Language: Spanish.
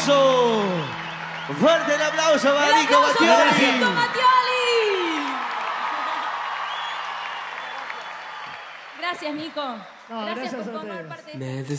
aplauso. Fuerte el aplauso para Nico Mattioli. Nico Mattioli. Gracias, Nico. No, Gracias gracias por a formar ustedes. parte de